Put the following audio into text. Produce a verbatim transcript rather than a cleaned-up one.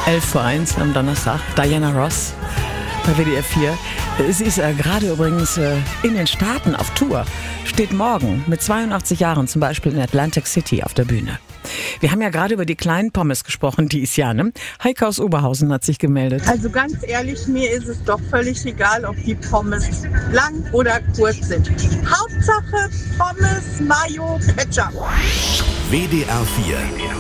elf vor eins am Donnerstag. Diana Ross bei W D R vier. Sie ist äh, gerade übrigens äh, in den Staaten auf Tour. Steht morgen mit zweiundachtzig Jahren zum Beispiel in Atlantic City auf der Bühne. Wir haben ja gerade über die kleinen Pommes gesprochen, die ist ja, ne? Heike aus Oberhausen hat sich gemeldet. Also ganz ehrlich, mir ist es doch völlig egal, ob die Pommes lang oder kurz sind. Hauptsache Pommes, Mayo, Ketchup. W D R vier.